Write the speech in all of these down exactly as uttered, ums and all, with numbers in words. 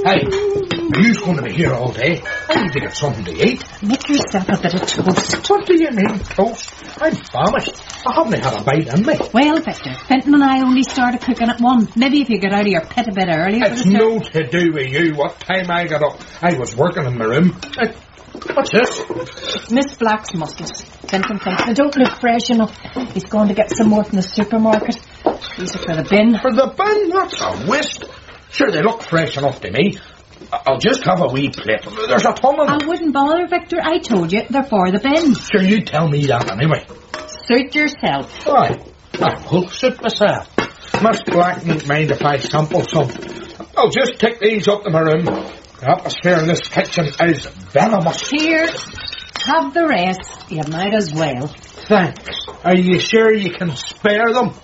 Hey, are you going to be here all day? I need to get something to eat. Make yourself a bit of toast. What do you mean, toast? I'm famished. I haven't had a bite in me. Well, Victor, Fintan and I only started cooking at one. Maybe if you get out of your pit a bit earlier. It's no to do with you what time I got up. I was working in my room. I, what's this? Miss Black's mussels. Fintan thinks they don't look fresh enough. He's going to get some more from the supermarket. These are for the bin. For the bin? That's a waste. Sure, they look fresh enough to me. I'll just have a wee plate. There's a ton of them. I wouldn't bother, Victor. I told you, they're for the bin. Sure, you tell me that anyway. Suit yourself. Aye, I will suit myself. Miss Black needn't mind if I sample some. I'll just take these up to my room. The atmosphere in this kitchen is venomous. Here, have the rest. You might as well. Thanks. Are you sure you can spare them?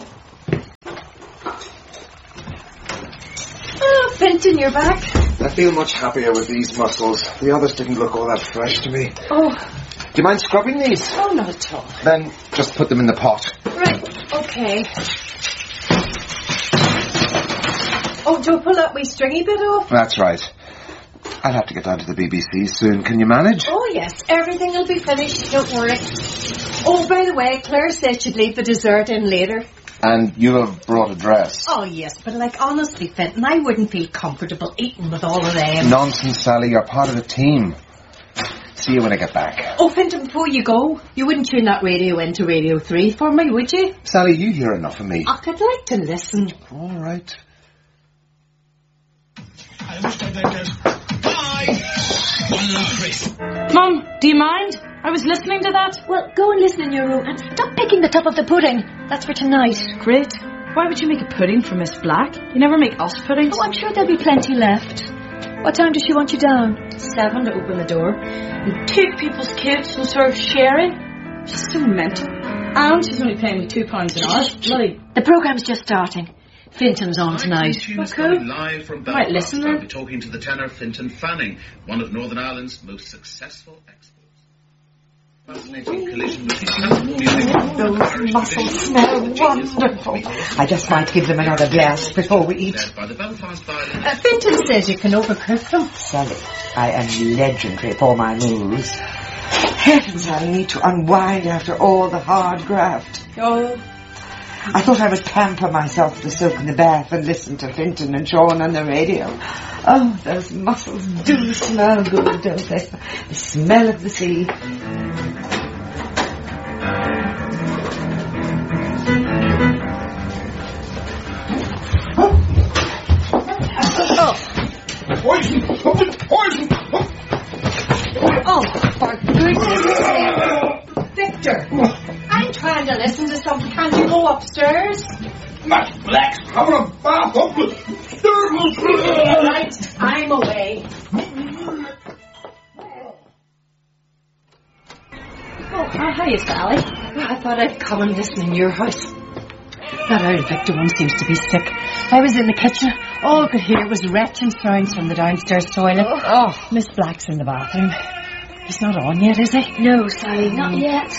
Oh, Fintan, you're back. I feel much happier with these mussels. The others didn't look all that fresh to me. Oh. Do you mind scrubbing these? Oh, not at all. Then just put them in the pot. Right, okay. Oh, do you pull that wee stringy bit off? That's right. I'll have to get down to the B B C soon. Can you manage? Oh, yes. Everything will be finished. Don't worry. Oh, by the way, Claire said she'd leave the dessert in later. And you have brought a dress. Oh, yes, but like, honestly, Fintan, I wouldn't feel comfortable eating with all of them. Nonsense, Sally. You're part of the team. See you when I get back. Oh, Fintan, before you go, you wouldn't tune that radio into Radio three for me, would you? Sally, you hear enough of me. I could like to listen. All right. I wish I'd like this. Bye! One love, Chris. Mum, do you mind? I was listening to that. Well, go and listen in your room and stop picking the top of the pudding. That's for tonight. Great. Why would you make a pudding for Miss Black? You never make us puddings. Oh, I'm sure there'll be plenty left. What time does she want you down? Seven to open the door. And take people's kids and serve sharing. She's so mental. And she's only paying me two pounds an hour. Bloody. The programme's just starting. Fintan's on tonight. Tunes Okay. coming live from Belfast. Might listen then. I'll be talking to the tenor Fintan Fanning, one of Northern Ireland's most successful exports. Fascinating collision with Those mussels smell wonderful. I just might give them another glass before we eat. by the Belfast Violin. Uh, Fintan says you can overcook them. Sally, I am legendary for my moves. Heavens, I need to unwind after all the hard graft. Oh. I thought I would pamper myself to soak in the bath and listen to Fintan and Sean on the radio. Oh, those mussels do smell good, don't they? The smell of the sea. Poison! Poison! Oh, for goodness sake. Victor, I'm trying to listen to something. Can't you go upstairs? Miss Black's having a bath up with thermals. Right, I'm away. Oh, hiya, Sally. I thought I'd come and listen in your house. That old Victor one seems to be sick. I was in the kitchen. All I could hear was retching sounds from the downstairs toilet. Oh, oh, Miss Black's in the bathroom. He's not on yet, is he? No, Sally, not yet.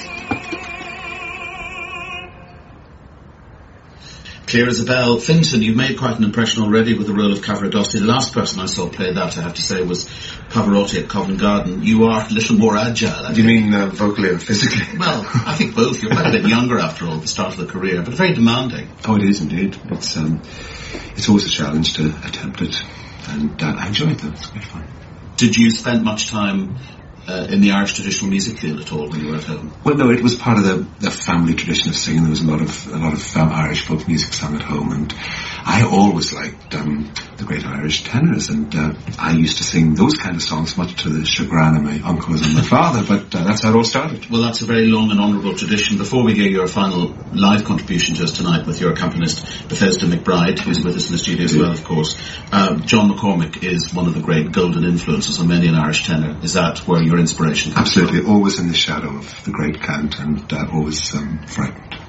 Clear as a bell. Fintan, you've made quite an impression already with the role of Cavaradossi. The last person I saw play that, I have to say, was Pavarotti at Covent Garden. You are a little more agile. I Do you think. mean uh, vocally and physically? Well, I think both. You're quite a bit younger after all at the start of the career, but very demanding. Oh, it is indeed. It's um, it's always a challenge to attempt it, and uh, I enjoy it though. It's great fun. Did you spend much time uh, in the Irish traditional music field at all when you were at home? Well, no, it was part of the, the family tradition of singing. There was a lot of a lot of um, Irish folk music sung at home, and I always liked um, the great Irish tenors, and uh, I used to sing those kind of songs, much to the chagrin of my uncles and my father. But uh, that's how it all started. Well, that's a very long and honourable tradition. Before we hear your final live contribution to us tonight with your accompanist Bethesda McBride, who's with us in the studio as well, of course, um, John McCormick is one of the great golden influences on many an Irish tenor. Is that where your inspiration comes Absolutely, from? always in the shadow of the great Count, and uh, always um, frightened.